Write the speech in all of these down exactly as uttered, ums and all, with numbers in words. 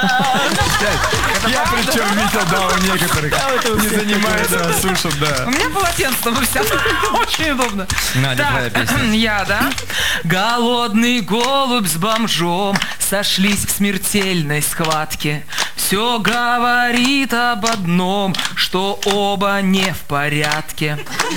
Я причем видел, да, у некоторых не занимается, а сушат, да. У меня полотенце там висят. Очень удобно. Надя, твоя песня. Я, да? Голодный голубь с бомжом сошлись в смертельной схватке. Все говорит об одном, что оба не в порядке.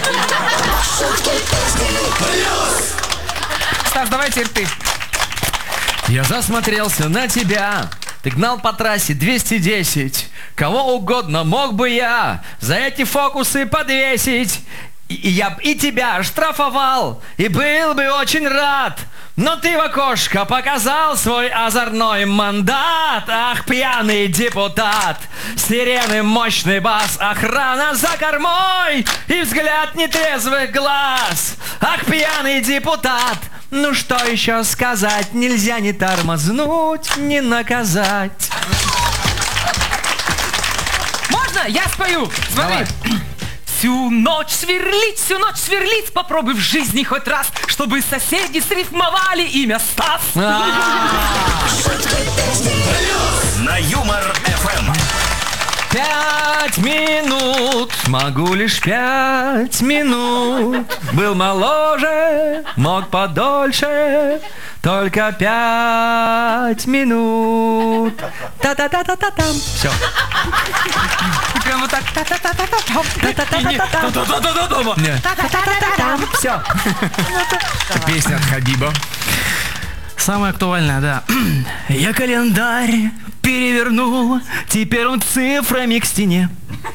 Стас, давай теперь ты. Я засмотрелся на тебя. Ты гнал по трассе двести десять. Кого угодно мог бы я за эти фокусы подвесить. И, и я б и тебя штрафовал, и был бы очень рад. Но ты в окошко показал свой озорной мандат. Ах, пьяный депутат. Сирены, мощный бас, охрана за кормой и взгляд нетрезвых глаз. Ах, пьяный депутат. Ну что еще сказать? Нельзя ни тормознуть, ни наказать. Можно? Я спою. Смотри. Давай. Всю ночь сверлить, всю ночь сверлить. Попробуй в жизни хоть раз, чтобы соседи срифмовали имя Стас. На Юмор эф эм. Пять минут, могу лишь пять минут. Был моложе, мог подольше. Только пять минут. Та-та-та-та-та-там. Все. Прям вот так. Все. Песня от Хабиба. Самое актуальное, да. Я календарь перевернул, теперь он цифрами к стене.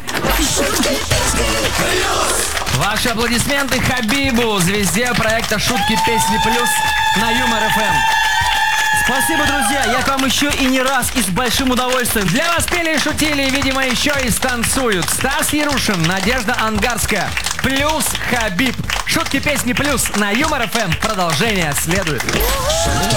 Ваши аплодисменты Хабибу, звезде проекта «Шутки, песни плюс» на Юмор эф эм. Спасибо, друзья, я к вам еще и не раз, и с большим удовольствием. Для вас пели и шутили, и, видимо, еще и станцуют Стас Ярушин, Надежда Ангарская, плюс Хабиб. Шутки, песни плюс на Юмор эф эм. Продолжение следует.